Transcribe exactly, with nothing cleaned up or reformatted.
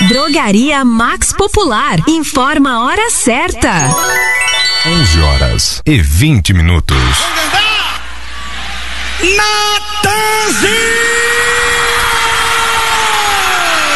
Drogaria Max Popular. Informa a hora certa. onze horas e vinte minutos. Natanzinho!